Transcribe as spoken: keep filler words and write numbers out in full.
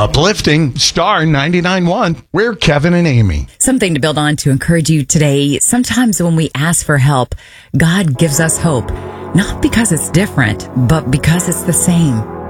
Uplifting Star ninety-nine point one. We're Kevin and Amy. Something to build on to encourage you today. Sometimes when we ask for help, God gives us hope, not because it's different, but because it's the same.